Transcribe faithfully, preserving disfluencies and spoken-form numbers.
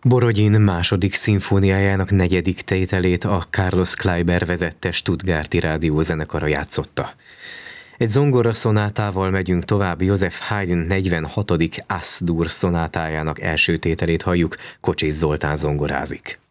Borodin második szimfóniájának negyedik tételét a Carlos Kleiber vezette Stuttgarti rádiózenekara játszotta. Egy zongora szonátával megyünk tovább, József Haydn negyvenhatodik As-dur szonátájának első tételét halljuk, Kocsis Zoltán zongorázik.